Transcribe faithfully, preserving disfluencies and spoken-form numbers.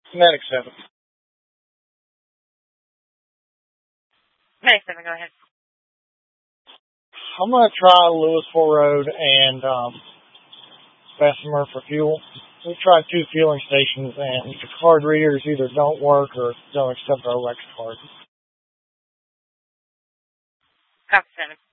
Medic seven. Medic seven, go ahead. I'm going to try Louisville Road and um, Bessemer for fuel. We've tried two fueling stations, and the card readers either don't work or don't accept our Lex card. Copy seven.